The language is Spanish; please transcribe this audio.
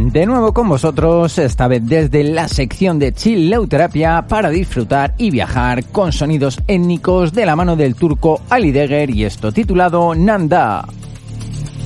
De nuevo con vosotros, esta vez desde la sección de Chilauterapia para disfrutar y viajar con sonidos étnicos de la mano del turco Ali Deger y esto titulado Nanda.